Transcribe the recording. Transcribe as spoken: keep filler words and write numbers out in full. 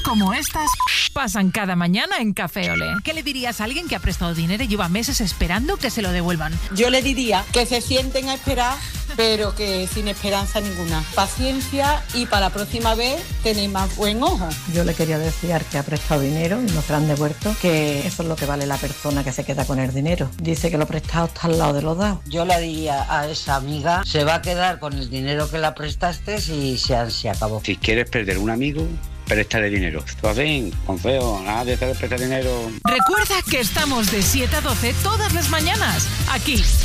como estas pasan cada mañana en Café Olé. ¿Qué le dirías a alguien que ha prestado dinero y lleva meses esperando que se lo devuelvan? Yo le diría que se sienten a esperar, pero que sin esperanza ninguna. Paciencia y para la próxima vez tenéis más buen ojo. Yo le quería decir al que ha prestado dinero y no se lo han devuelto, que eso es lo que vale la persona que se queda con el dinero. Dice que lo prestado está al lado de lo dado. Yo le diría a esa amiga, se va a quedar con el dinero que la prestaste y se, se acabó. Si quieres perder un amigo, préstale dinero. Esto así, con feo, nadie te presta dinero. Recuerda que estamos de siete a doce todas las mañanas, aquí